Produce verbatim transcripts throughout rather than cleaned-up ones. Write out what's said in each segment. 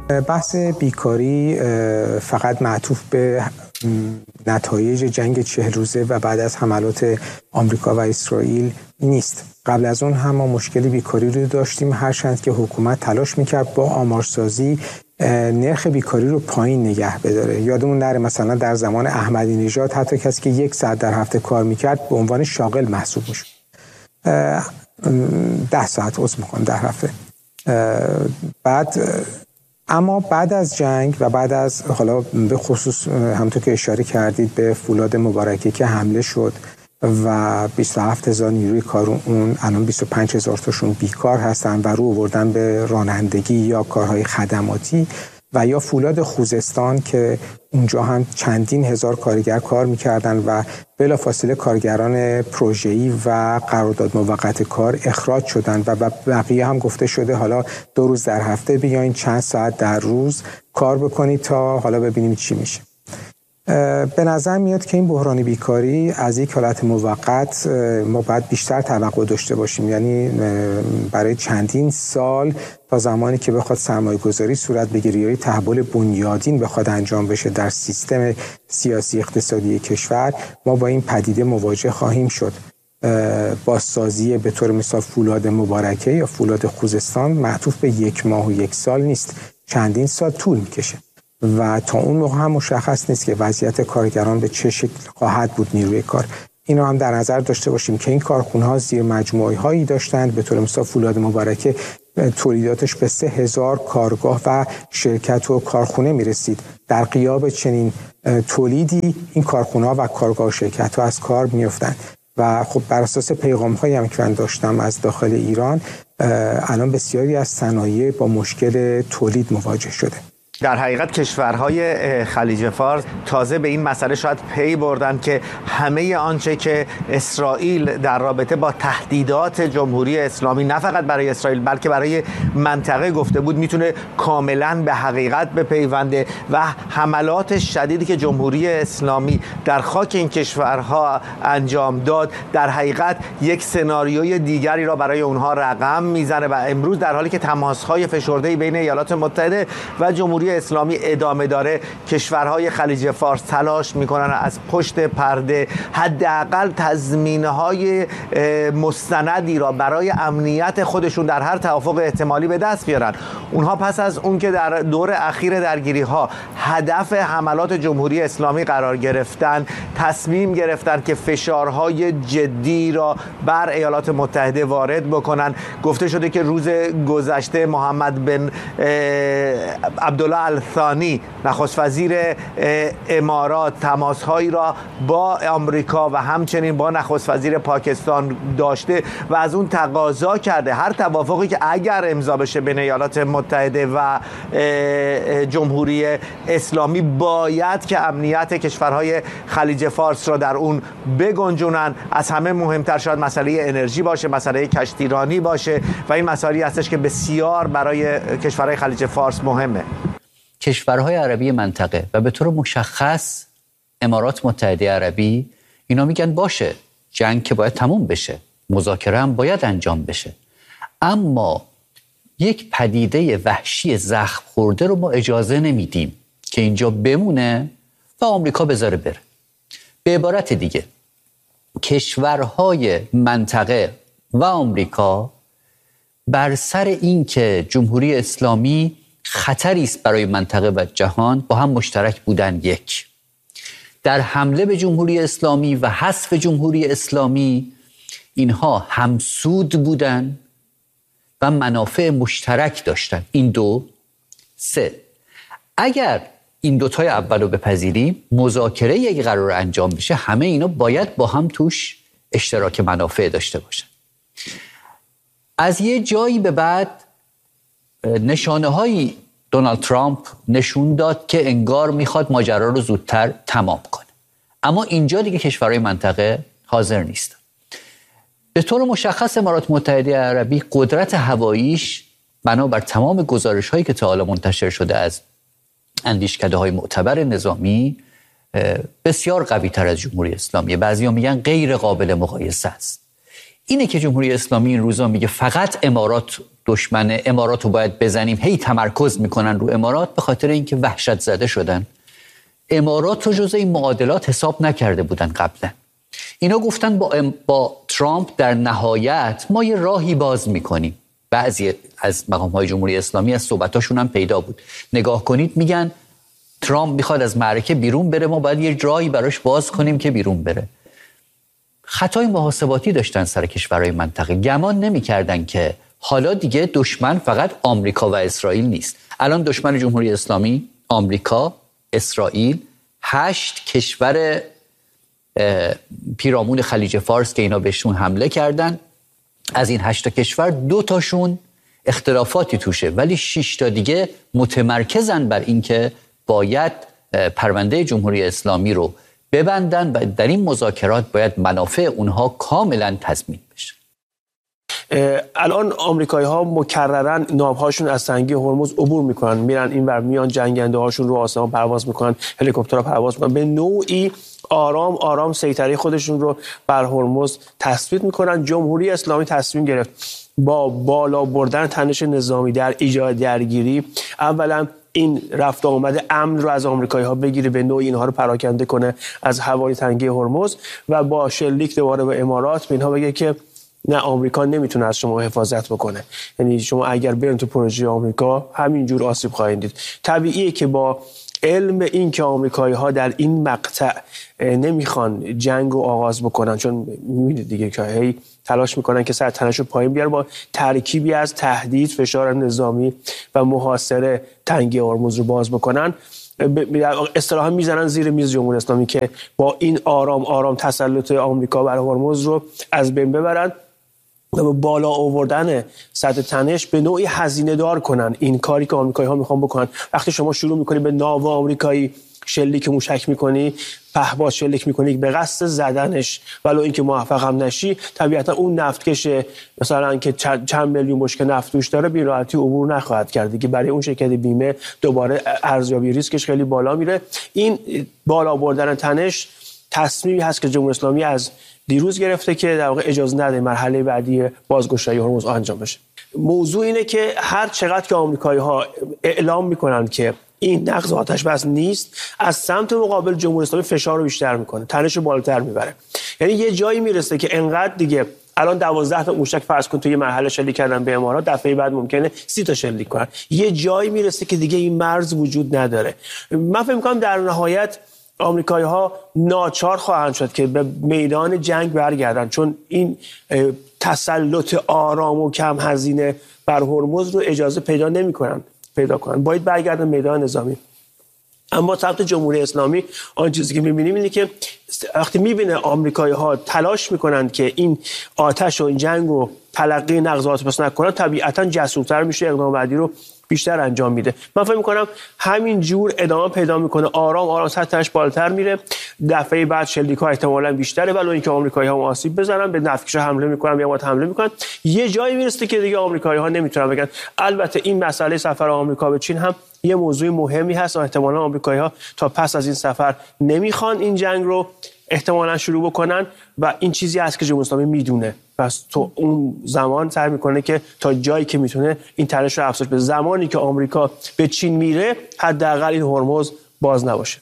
بحث بیکاری فقط معطوف به نتایج جنگ چهل روزه و بعد از حملات آمریکا و اسرائیل نیست. قبل از اون هم ما مشکل بیکاری رو داشتیم، هرچند که حکومت تلاش میکرد با آمارسازی نرخ بیکاری رو پایین نگه بداره. یادمون نره مثلا در زمان احمدی نژاد حتی کسی که یک ساعت در هفته کار میکرد به عنوان شاغل محسوب میشد. ده ساعت عذر میخوام در هفته. بعد اما بعد از جنگ و بعد از حالا به خصوص همونطور که اشاره کردید به فولاد مبارکه که حمله شد و بیست و هفت هزار نیروی کار اون الان بیست و پنج هزار تاشون بیکار هستن و رو آوردن به رانندگی یا کارهای خدماتی، و یا فولاد خوزستان که اونجا هم چندین هزار کارگر کار میکردن و بلافاصله کارگران پروژه‌ای و قرارداد موقت کار اخراج شدن و بقیه هم گفته شده حالا دو روز در هفته بیاین چند ساعت در روز کار بکنید تا حالا ببینیم چی میشه. به نظر میاد که این بحران بیکاری از یک حالت موقت ما باید بیشتر توقع داشته باشیم، یعنی برای چندین سال تا زمانی که بخواد سرمایه گذاری صورت بگیره یا تحول بنیادین بخواد انجام بشه در سیستم سیاسی اقتصادی کشور، ما با این پدیده مواجه خواهیم شد. بازسازی به طور مثال فولاد مبارکه یا فولاد خوزستان معطوف به یک ماه و یک سال نیست، چندین سال طول میکشه و تا اون موقع هم مشخص نیست که وضعیت کارگران به چه شکل خواهد بود نیروی کار. اینو هم در نظر داشته باشیم که این کارخونه‌ها زیر مجموعه هایی داشتند، به طور مثال فولاد مبارکه تولیداتش به سه هزار کارگاه و شرکت و کارخونه میرسید. در غیاب چنین تولیدی این کارخونه‌ها و کارگاه و شرکت‌ها از کار میافتند و خب بر اساس پیغام‌هایی هم که من داشتم از داخل ایران، الان بسیاری از صنایع با مشکل تولید مواجه شده. در حقیقت کشورهای خلیج فارس تازه به این مسئله شاید پی بردن که همه آنچه که اسرائیل در رابطه با تهدیدات جمهوری اسلامی نه فقط برای اسرائیل بلکه برای منطقه گفته بود میتونه کاملا به حقیقت بپیونده و حملات شدیدی که جمهوری اسلامی در خاک این کشورها انجام داد در حقیقت یک سناریوی دیگری را برای اونها رقم میزنه و امروز در حالی که تماس‌های فشرده‌ای بین ایالات متحده و جمهوری اسلامی ادامه داره، کشورهای خلیج فارس تلاش میکنن از پشت پرده حداقل تضمینهای مستندی را برای امنیت خودشون در هر توافق احتمالی به دست بیارن. اونها پس از اون که در دور اخیر درگیری ها هدف حملات جمهوری اسلامی قرار گرفتن، تصمیم گرفتن که فشارهای جدی را بر ایالات متحده وارد بکنن. گفته شده که روز گذشته محمد بن عبدالله الثانی نخست وزیر امارات تماس‌هایی را با آمریکا و همچنین با نخست وزیر پاکستان داشته و از اون تقاضا کرده هر توافقی که اگر امضا بشه بین ایالات متحده و جمهوری اسلامی باید که امنیت کشورهای خلیج فارس را در اون بگنجونن. از همه مهمتر شاید مسئله انرژی باشه، مسئله کشتیرانی باشه و این مسائلی هستش که بسیار برای کشورهای خلیج فارس مهمه. کشورهای عربی منطقه و به طور مشخص امارات متحده عربی اینا میگن باشه جنگ که باید تموم بشه، مذاکره هم باید انجام بشه، اما یک پدیده وحشی زخم خورده رو ما اجازه نمیدیم که اینجا بمونه و آمریکا بذاره بره. به عبارت دیگه کشورهای منطقه و آمریکا بر سر این که جمهوری اسلامی خطری است برای منطقه و جهان با هم مشترک بودن. یک، در حمله به جمهوری اسلامی و حذف جمهوری اسلامی اینها همسود بودن و منافع مشترک داشتن. این دو. سه، اگر این دوتای اول رو بپذیریم، مذاکره یک قرار انجام بشه، همه اینا باید با هم توش اشتراک منافع داشته باشن. از یه جایی به بعد نشانه های دونالد ترامپ نشون داد که انگار میخواد ماجرا رو زودتر تمام کنه، اما اینجا دیگه کشورهای منطقه حاضر نیستن. به طور مشخص امارات متحده عربی قدرت هواییش بنابر تمام گزارش هایی که تا حالا منتشر شده از اندیشکده های معتبر نظامی بسیار قوی تر از جمهوری اسلامی. بعضیا میگن غیر قابل مقایسه است. اینه که جمهوری اسلامی این روزا میگه فقط امارات دشمن امارات رو باید بزنیم، هی تمرکز میکنن رو امارات، به خاطر اینکه وحشت زده شدن. امارات رو جزء این معادلات حساب نکرده بودن قبلا. اینا گفتن با, ام با ترامپ در نهایت ما یه راهی باز میکنیم. بعضی از مقام‌های جمهوری اسلامی از صحبتاشون هم پیدا بود. نگاه کنید، میگن ترامپ میخواد از معرکه بیرون بره، ما باید یه راهی براش باز کنیم که بیرون بره. خطای محاسباتی داشتن سر کشورهای منطقه. گمان نمی‌کردن که حالا دیگه دشمن فقط آمریکا و اسرائیل نیست. الان دشمن جمهوری اسلامی آمریکا، اسرائیل، هشت کشور پیرامون خلیج فارس که اینا بهشون حمله کردن. از این هشت کشور دو تاشون اختلافاتی توشه، ولی شش تا دیگه متمرکزن بر اینکه باید پرونده جمهوری اسلامی رو ببندن و در این مذاکرات باید منافع اونها کاملا تضمین بشه. الان آمریکایی ها مکررن ناوهاشون از تنگه هرمز عبور میکنن، میرن این ور، میان جنگنده هاشون رو آسمان پرواز میکنن، هلیکوپترها پرواز میکنن، به نوعی آرام آرام سیطره خودشون رو بر هرمز تثبیت میکنن. جمهوری اسلامی تصمیم گرفت با بالا بردن تنش نظامی در ایجاد درگیری، اولا این رفت آمد امن رو از آمریکایی ها بگیره، به نوعی اینها رو پراکنده کنه از حوالی تنگه هرمز، و با شلیک دوباره به امارات به اینها بگه که نه، آمریکا نمیتونه از شما حفاظت بکنه. یعنی شما اگر برین تو پروژه آمریکا همینجور آسیب خواهید دید. طبیعیه که با علم این که آمریکایی ها در این مقطع نمیخوان جنگ رو آغاز بکنن، چون میبینید دیگه که هی تلاش میکنن که سر تنش رو پایین بیار، با ترکیبی از تهدید، فشار نظامی و محاصره تنگه هرمز رو باز بکنن، اصطلاحاً میزنن زیر میز جمهوری اسلامی که با این آرام آرام تسلط آمریکا بر هرمز رو از بین ببرن و با بالا آوردن سطح تنش به نوعی هزینه دار کنن این کاری که آمریکایی ها میخوان بکنن. وقتی شما شروع میکنی به ناو آمریکایی شلیک موشک میکنی، پهباد شلیک میکنی به قصد زدنش، ولو اینکه موفق هم نشی، طبیعتا اون نفتکش مثلا که چند میلیون بشکه نفت توش داره بی راحتی عبور نخواهد کرد دیگه. برای اون شرکت بیمه دوباره ارزیابی ریسکش خیلی بالا میره. این بالا بردن تنش تصمیمی هست که جمهوری اسلامی از دیروز گرفته که در واقع اجازه نده مرحله بعدی بازگشایی هرمز انجام بشه. موضوع اینه که هر چقدر که آمریکایی ها اعلام میکنن که این نقض آتش بس نیست، از سمت مقابل جمهوری اسلامی فشار رو بیشتر میکنه، تنش رو بالاتر میبره. یعنی یه جایی میرسه که انقدر دیگه الان دوازده تا موشک فرض کن توی مرحله شلیک کردن به امارات، دفعه بعد ممکنه سی تا شلیک کنن. یه جایی میرسه که دیگه این مرز وجود نداره. من فکر میکنم در نهایت آمریکایی ها ناچار خواهند شد که به میدان جنگ برگردن، چون این تسلط آرام و کم هزینه بر هرمز رو اجازه پیدا نمی‌کنن پیدا کنن، باید برگردن میدان نظامی. اما سمت جمهوری اسلامی آن چیزی که می‌بینیم اینه که وقتی می‌بینه آمریکایی ها تلاش می‌کنند که این آتش و این جنگ رو تلقی نقض آتش نکنن، طبیعتاً جسورتر میشه، اقدام بعدی رو بیشتر انجام میده. من فکر میکنم همین جور ادامه پیدا میکنه، آرام آرام سطحش بالاتر میره، دفعه بعد شلیک‌ها احتمالاً بیشتره، ولی اینکه آمریکایی‌ها آسیب بزنن، به نفتکش‌ها حمله میکنن، یا حمله میکنن، یه جایی میرسه که دیگه آمریکایی‌ها نمیتونن بگن. البته این مسئله سفر آمریکا به چین هم یه موضوع مهمی هست و احتمالاً آمریکایی‌ها تا پس از این سفر نمیخوان این جنگ رو احتمالاً شروع بکنن و این چیزی هست که جمهوری اسلامی میدونه. پس تو اون زمان سعی میکنه که تا جایی که میتونه این تنش رو افزایش بده. زمانی که آمریکا به چین میره حداقل این هرمز باز نباشه.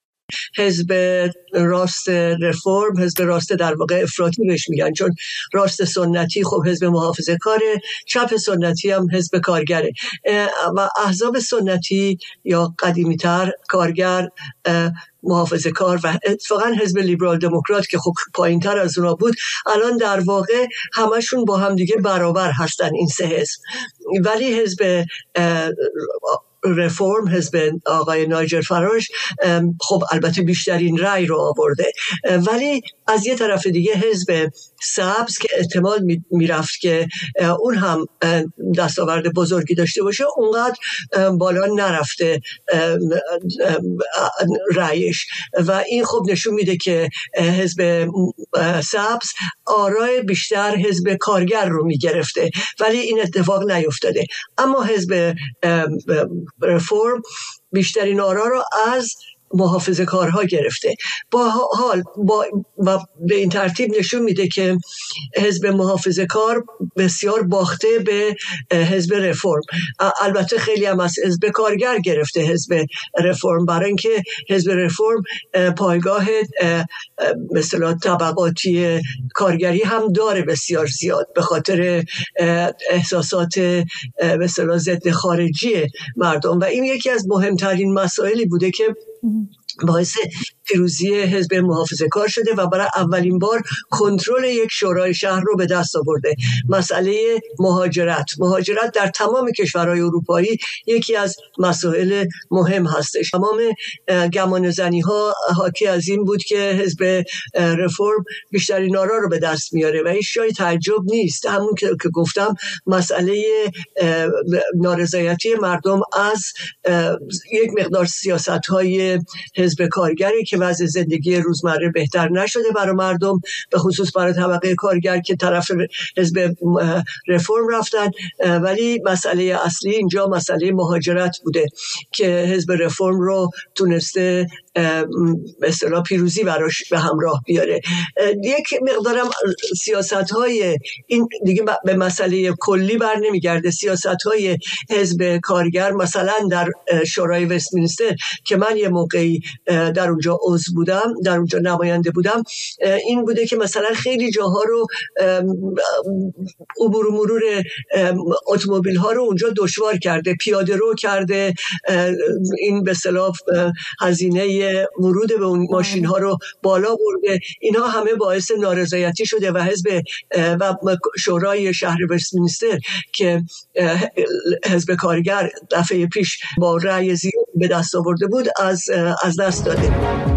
حزب راست رفرم، حزب راست در واقع افراطی بهش میگن، چون راست سنتی خب حزب محافظه کاره، چپ سنتی هم حزب کارگره و احزاب سنتی یا قدیمی‌تر کارگر، محافظه کار و اتفاقا حزب لیبرال دموکرات که خب پایین‌تر از اونا بود، الان در واقع همشون با هم دیگه برابر هستن این سه حزب. ولی حزب رفرم، حزب آقای نایجل فاراج، خب البته بیشترین رأی رو آورده، ولی از یه طرف دیگه حزب سبز که احتمال میرفت که اون هم دستاورد بزرگی داشته باشه، اونقدر بالا نرفته رأیش و این خب نشون میده که حزب سبز آرای بیشتر حزب کارگر رو میگرفته، ولی این اتفاق نیفتاده. اما حزب رفرم بیشترین آرا رو از محافظه کارها گرفته. با حال با و به این ترتیب نشون میده که حزب محافظه کار بسیار باخته به حزب رفرم. البته خیلی هم از حزب کارگر گرفته حزب رفرم، برای اینکه حزب رفرم پایگاه به اصطلاح طبقاتی کارگری هم داره بسیار زیاد به خاطر احساسات به اصطلاح ضد خارجی مردم، و این یکی از مهمترین مسائلی بوده که باعث پیروزی حزب محافظه کار شده و برای اولین بار کنترل یک شورای شهر رو به دست آورده. مسئله مهاجرت مهاجرت در تمام کشورهای اروپایی یکی از مسائل مهم هستش. تمام گمانه‌زنی ها حاکی از این بود که حزب رفرم بیشترین آرا رو به دست میاره و هیچ جای تعجب نیست. همون که گفتم مسئله نارضایتی مردم از یک مقدار سیاست‌های حزب کارگری که وضع زندگی روزمره بهتر نشده برای مردم، به خصوص برای طبقه کارگر که طرف حزب رفرم رفتن، ولی مسئله اصلی اینجا مسئله مهاجرت بوده که حزب رفرم رو تونسته به اصطلاح پیروزی براش به همراه بیاره. یک مقدارم سیاست‌های این دیگه به مسئله کلی بر نمیگرده. سیاست‌های حزب کارگر مثلا در شورای وستمینستر که من یه موقعی در اونجا عضو بودم، در اونجا نماینده بودم، این بوده که مثلا خیلی جاها رو عبور و مرور اتومبیل ها رو اونجا دشوار کرده، پیاده رو کرده، این به اصطلاح هزینه ورود به اون ماشین ها رو بالا برده. اینها همه باعث نارضایتی شده و حزب و شورای شهر وستمینستر که حزب کارگر دفعه پیش با رأی زیاد به دست آورده بود از از دست داده.